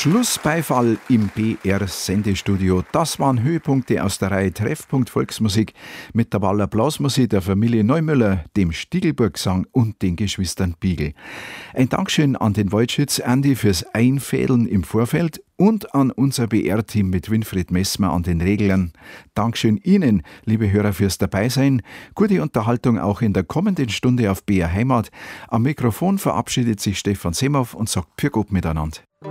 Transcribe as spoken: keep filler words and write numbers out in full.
Schlussbeifall im B R-Sendestudio. Das waren Höhepunkte aus der Reihe Treffpunkt Volksmusik mit der Baller Blasmusik der Familie Neumüller, dem Stiegelburg-Gesang und den Geschwistern Biegel. Ein Dankeschön an den Waldschütz Andi fürs Einfädeln im Vorfeld und an unser B R-Team mit Winfried Messmer an den Reglern. Dankeschön Ihnen, liebe Hörer, fürs Dabeisein. Gute Unterhaltung auch in der kommenden Stunde auf B R Heimat. Am Mikrofon verabschiedet sich Stefan Semhoff und sagt Pür Gott miteinander.